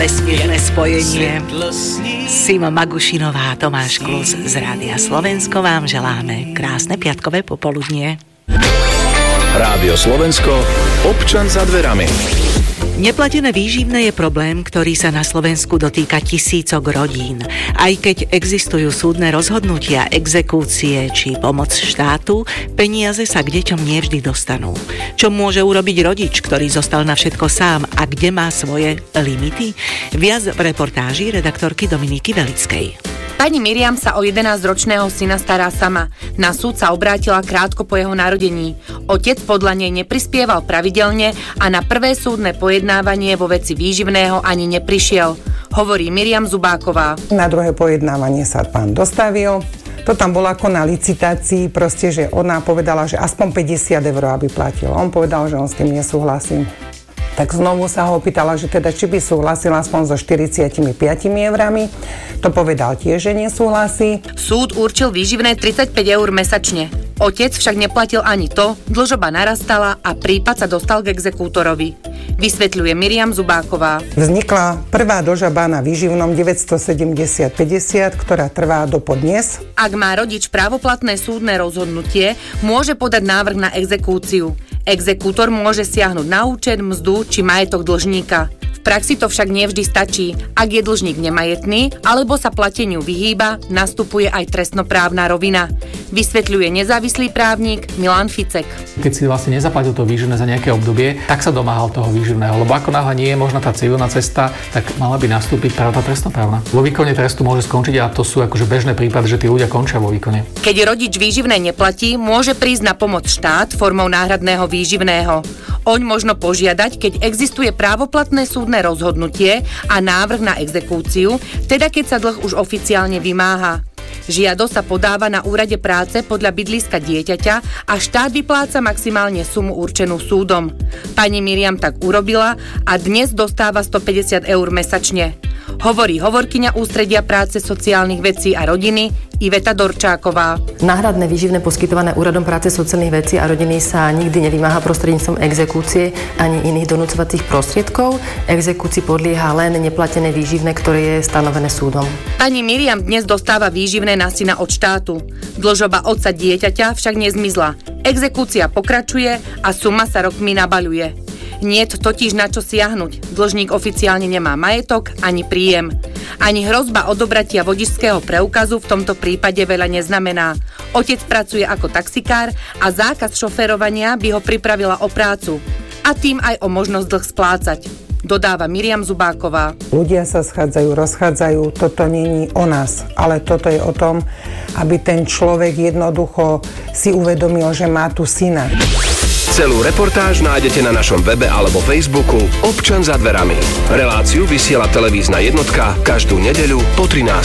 vesmírne spojenie. Sima Magušinová a Tomáš Klus z Rádia Slovensko vám želáme krásne piatkové popoludnie. Rádio Slovensko, občan za dverami. Neplatené výživné je problém, ktorý sa na Slovensku dotýka tisícok rodín. Aj keď existujú súdne rozhodnutia, exekúcie či pomoc štátu, peniaze sa k deťom nevždy dostanú. Čo môže urobiť rodič, ktorý zostal na všetko sám a kde má svoje limity? Viac v reportáži redaktorky Dominiky Velickej. Pani Miriam sa o 11-ročného syna stará sama. Na súd sa obrátila krátko po jeho narodení. Otec podľa nej neprispieval pravidelne a na prvé súdne pojednávanie vo veci výživného ani neprišiel. Hovorí Miriam Zubáková. Na druhé pojednávanie sa pán dostavil. To tam bolo ako na licitácii, proste, že ona povedala, že aspoň 50 eur, aby platil. On povedal, že on s tým nesúhlasí. Tak znovu sa ho opýtala, že teda či by súhlasil aspoň so 45 eurami. To povedal tiež, že nesúhlasí. Súd určil výživné 35 eur mesačne. Otec však neplatil ani to, dlžoba narastala a prípad sa dostal k exekútorovi. Vysvetľuje Miriam Zubáková. Vznikla prvá dlžoba na výživnom 970,50, ktorá trvá do podnes. Ak má rodič právoplatné súdne rozhodnutie, môže podať návrh na exekúciu. Exekútor môže siahnuť na účet, mzdu či majetok dlžníka. V praxi to však nevždy stačí. Ak je dlžník nemajetný alebo sa plateniu vyhýba, nastupuje aj trestnoprávna rovina. Vysvetľuje nezávislý právnik Milan Ficek. Keď si vlastne nezaplatil to výživné za nejaké obdobie, tak sa domáhal toho výživného, lebo ako náhle nie je možná tá civilná cesta, tak mala by nastúpiť práve tá trestnoprávna. Vo výkone trestu môže skončiť a to sú akože bežné prípady, že tí ľudia končia vo výkone. Keď rodič výživné neplatí, môže prísť na pomoc štát formou náhradného výživného. Oň možno požiadať, keď existuje právoplatné súdne rozhodnutie a návrh na exekúciu, teda keď sa dlh už oficiálne vymáha. Žiadosť sa podáva na úrade práce podľa bydliska dieťaťa a štát vypláca maximálne sumu určenú súdom. Pani Miriam tak urobila a dnes dostáva 150 eur mesačne. Hovorí hovorkyňa Ústredia práce, sociálnych vecí a rodiny Iveta Dorčáková. Náhradné výživné poskytované Úradom práce, sociálnych vecí a rodiny sa nikdy nevymáha prostredníctvom exekúcie ani iných donúcovacích prostriedkov. Exekúcii podlieha len neplatené výživné, ktoré je stanovené súdom. Pani Miriam dnes dostáva výživné na syna od štátu. Dlžoba otca dieťaťa však nezmizla. Exekúcia pokračuje a suma sa rokmi nabaľuje. Niet totiž na čo siahnuť. Dlžník oficiálne nemá majetok ani príjem. Ani hrozba odobratia vodičského preukazu v tomto prípade veľa neznamená. Otec pracuje ako taxikár a zákaz šoférovania by ho pripravila o prácu. A tým aj o možnosť dlh splácať. Dodáva Miriam Zubáková. Ľudia sa schádzajú, rozchádzajú, toto nie je o nás, ale toto je o tom, aby ten človek jednoducho si uvedomil, že má tu syna. Celú reportáž nájdete na našom webe alebo Facebooku Občan za dverami. Reláciu vysiela televízna jednotka každú nedeľu po 13.